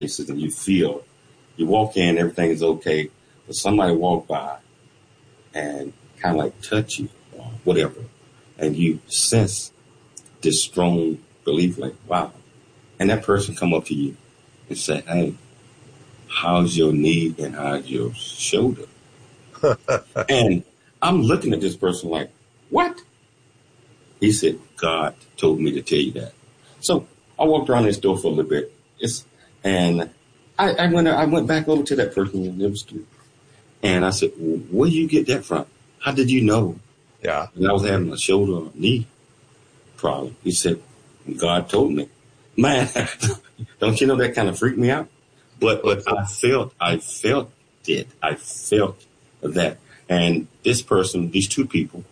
places and you feel, you walk in, everything is okay, but somebody walk by and kind of like touch you or whatever, and you sense this strong belief like, wow. And that person come up to you and say, hey, how's your knee and how's your shoulder? And I'm looking at this person like, what? He said, God told me to tell you that. So I walked around this door for a little bit. And I went back over to that person in the street. And I said, well, where do you get that from? How did you know? Yeah. And I was having a shoulder or knee problem. He said, God told me. Man, don't you know that kind of freaked me out? But I felt it. I felt that. And this person, these two people,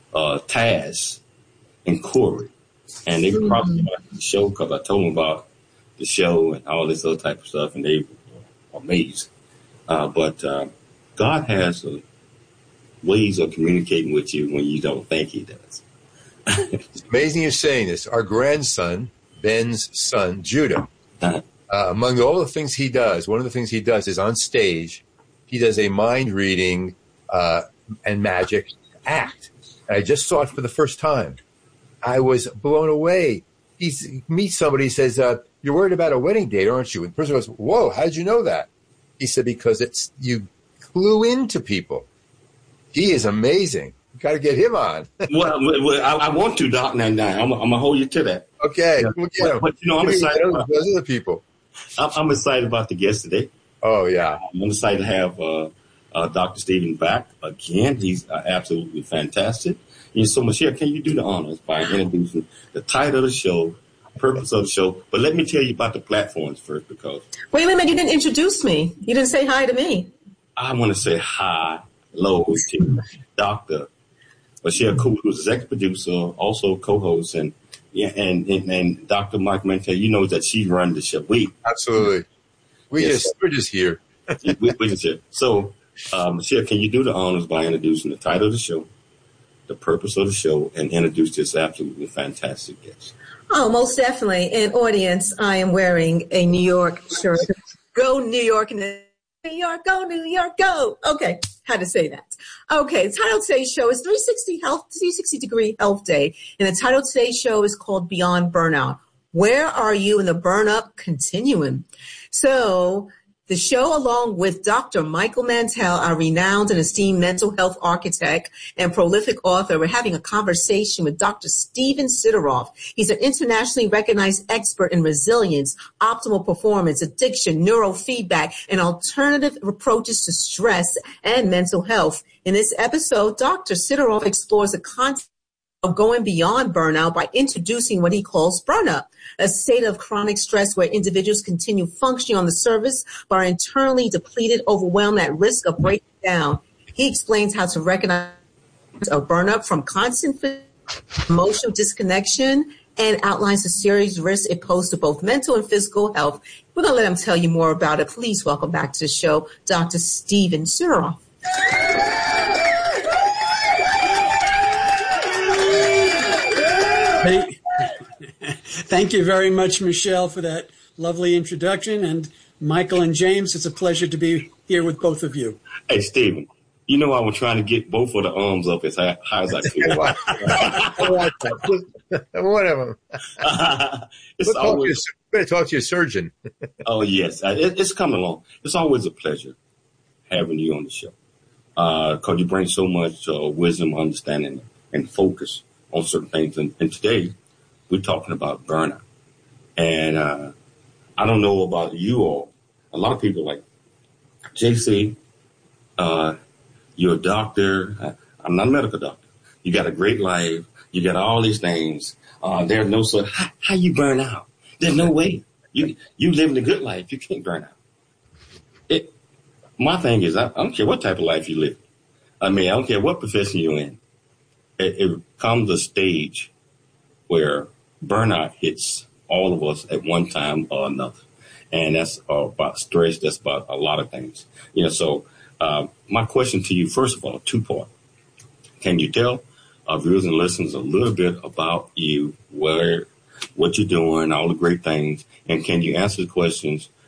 Taz and Corey, and they probably watched the show because I told them about the show and all this other type of stuff, and they were amazed. But God has ways of communicating with you when you don't think he does. It's amazing you're saying this. Our grandson, Ben's son, Judah, among all the things he does, one of the things he does is on stage, he does a mind reading and magic act. And I just saw it for the first time. I was blown away. He meets somebody, he says, you're worried about a wedding date, aren't you? And the person goes, whoa, how did you know that? He said, because you clue into people. He is amazing. You got to get him on. well, I want to, Doc. Now, I'm going to hold you to that. Okay. Yeah. But I'm excited about those other people. I'm excited about the guest today. Oh, yeah. I'm excited to have Dr. Stephen back again. He's absolutely fantastic. So, Michelle, can you do the honors by introducing the title of the show, purpose of the show? But let me tell you about the platforms first, because... Wait a minute, you didn't introduce me. You didn't say hi to me. I want to say hello to Dr. Michelle Cooper, who's executive producer, also co-host, and Dr. Mike Mantel. You know that she runs the show. Absolutely. We're just here. We're just here. So, Michelle, can you do the honors by introducing the title of the show, the purpose of the show, and introduce this absolutely fantastic guest? Oh, most definitely. In audience, I am wearing a New York shirt. Go New York, New York, go New York, go. Okay, had to say that. Okay, the title of today's show is 360 Degree Health Day, and the title of today's show is called Beyond Burnout. Where are you in the burn-up continuum? So the show, along with Dr. Michael Mantel, our renowned and esteemed mental health architect and prolific author, we're having a conversation with Dr. Stephen Sidoroff. He's an internationally recognized expert in resilience, optimal performance, addiction, neurofeedback, and alternative approaches to stress and mental health. In this episode, Dr. Sidoroff explores the concept of going beyond burnout by introducing what he calls burnout, a state of chronic stress where individuals continue functioning on the surface but are internally depleted, overwhelmed, at risk of breaking down. He explains how to recognize a burnout from constant emotional disconnection and outlines the serious risks it poses to both mental and physical health. We're going to let him tell you more about it. Please welcome back to the show, Dr. Stephen Sidoroff. Hey, thank you very much, Michelle, for that lovely introduction. And Michael and James, it's a pleasure to be here with both of you. Hey, Stephen, you know I was trying to get both of the arms up as high as I could. One of them. Better talk to your surgeon. Oh, yes. It's coming along. It's always a pleasure having you on the show because you bring so much wisdom, understanding, and focus on certain things. And today, we're talking about burnout. And I don't know about you all. A lot of people like, JC, you're a doctor. I'm not a medical doctor. You got a great life. You got all these things. There's no such, how you burn out? There's no way. You living a good life. You can't burn out. My thing is, I don't care what type of life you live. I don't care what profession you're in. It comes a stage where burnout hits all of us at one time or another. And that's about stress. That's about a lot of things. So my question to you, first of all, two-part. Can you tell our viewers and listeners a little bit about you, what you're doing, all the great things? And can you answer the questions